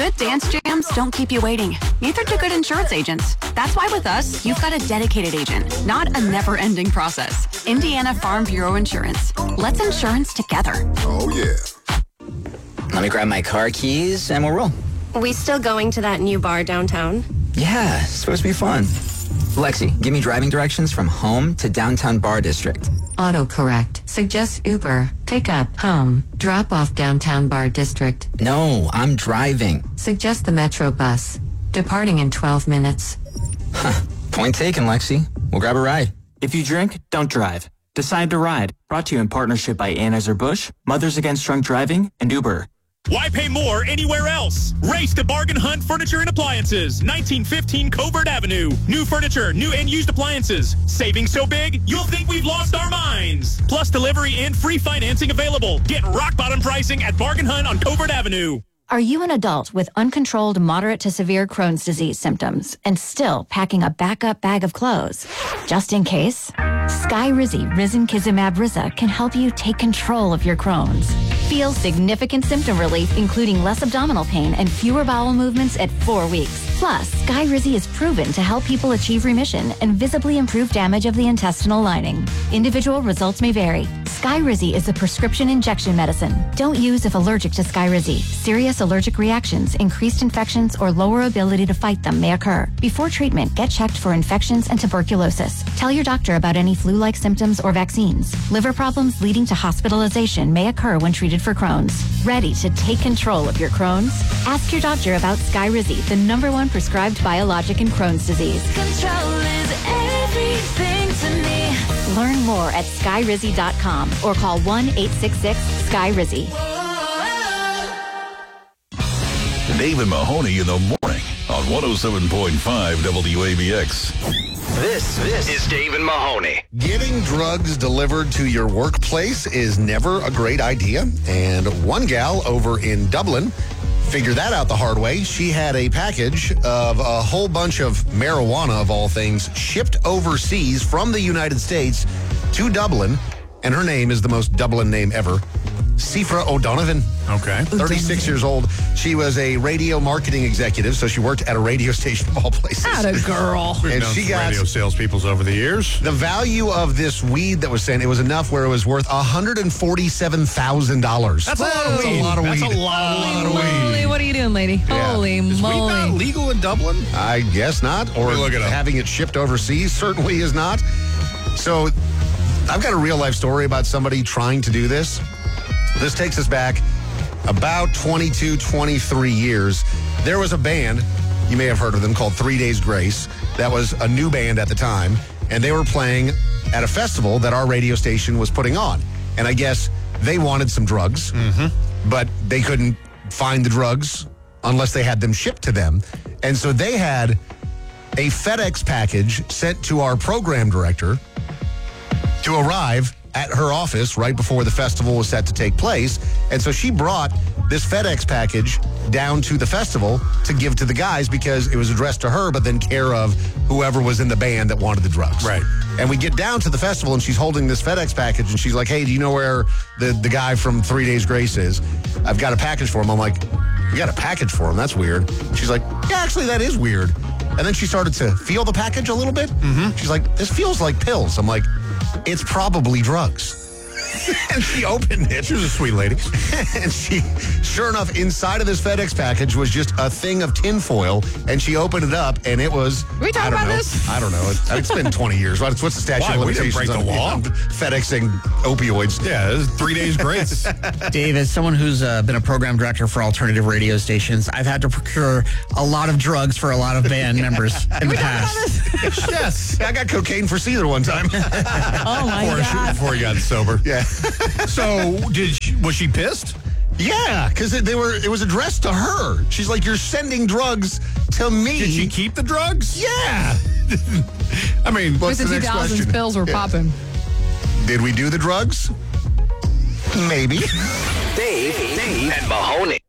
Good dance jams don't keep you waiting. Neither do good insurance agents. That's why with us, you've got a dedicated agent, not a never-ending process. Indiana Farm Bureau Insurance. Let's insurance together. Oh, yeah. Let me grab my car keys and we'll roll. We still going to that new bar downtown? Yeah, it's supposed to be fun. Lexi, give me driving directions from home to downtown bar district. Autocorrect. Suggest Uber. Pick up, home. Drop off downtown bar district. No, I'm driving. Suggest the Metro bus. Departing in 12 minutes. Huh. Point taken, Lexi. We'll grab a ride. If you drink, don't drive. Decide to ride. Brought to you in partnership by Anheuser-Busch, Mothers Against Drunk Driving, and Uber. Why pay more anywhere else? Race to Bargain Hunt Furniture and Appliances, 1915 Covert Avenue. New furniture, new and used appliances. Savings so big, you'll think we've lost our minds. Plus delivery and free financing available. Get rock bottom pricing at Bargain Hunt on Covert Avenue. Are you an adult with uncontrolled moderate to severe Crohn's disease symptoms and still packing a backup bag of clothes? Just in case, Skyrizi Risankizumab Riza can help you take control of your Crohn's. Feel significant symptom relief, including less abdominal pain and fewer bowel movements at 4 weeks. Plus, Skyrizi is proven to help people achieve remission and visibly improve damage of the intestinal lining. Individual results may vary. Skyrizi is a prescription injection medicine. Don't use if allergic to Skyrizi. Serious allergic reactions, increased infections, or lower ability to fight them may occur. Before treatment, get checked for infections and tuberculosis. Tell your doctor about any flu-like symptoms or vaccines. Liver problems leading to hospitalization may occur when treated for Crohn's. Ready to take control of your Crohn's? Ask your doctor about Skyrizi, the #1 prescribed biologic in Crohn's disease. Control is everything to me. Learn more at skyrizi.com or call 1-866-SKY-RIZZI. Dave and Mahoney in the morning on 107.5 WABX. This is Dave and Mahoney. Getting drugs delivered to your workplace is never a great idea. And one gal over in Dublin figured that out the hard way. She had a package of a whole bunch of marijuana, of all things, shipped overseas from the United States to Dublin. And her name is the most Dublin name ever. Sifra O'Donovan. Okay. 36 years old. She was a radio marketing executive, so she worked at a radio station of all places. Atta girl. And she got radio salespeoples over the years. The value of this weed that was sent, it was enough where it was worth $147,000. That's a lot of weed. That's a lot of weed. That's a lot of Holy, what are you doing, lady? Yeah. Holy Is moly. weed not legal in Dublin? I guess not. Or look it up. having it shipped overseas certainly is not. So I've got a real life story about somebody trying to do this. This takes us back about 22, 23 years. There was a band, you may have heard of them, called 3 Days Grace. That was a new band at the time. And they were playing at a festival that our radio station was putting on. And I guess they wanted some drugs, but they couldn't find the drugs unless they had them shipped to them. And so they had a FedEx package sent to our program director to arrive at her office right before the festival was set to take place. And so she brought this FedEx package down to the festival to give to the guys because it was addressed to her, but then care of whoever was in the band that wanted the drugs. Right. And we get down to the festival and she's holding this FedEx package and she's like, hey, do you know where the guy from 3 Days Grace is? I've got a package for him. I'm like, you got a package for him? That's weird. She's like, yeah, actually, that is weird. And then she started to feel the package a little bit. She's like, this feels like pills. I'm like, it's probably drugs. And she opened it. She was a sweet lady. And she, sure enough, inside of this FedEx package was just a thing of tinfoil. And she opened it up, and it was, we talking about this? I don't know. It's been 20 years. What's the statute of limitations? We didn't break the law. On FedExing opioids. Yeah, it was 3 Days Grace. Dave, as someone who's been a program director for alternative radio stations, I've had to procure a lot of drugs for a lot of band members in the past. Yes. I got cocaine for Caesar one time. Oh, my God. Before he got sober. Yeah. So, was she pissed? Yeah, because it was addressed to her. She's like, you're sending drugs to me. Did she keep the drugs? Yeah. I mean, what's With the the next 2000s question? pills were popping. Did we do the drugs? Maybe. Dave and Mahoney.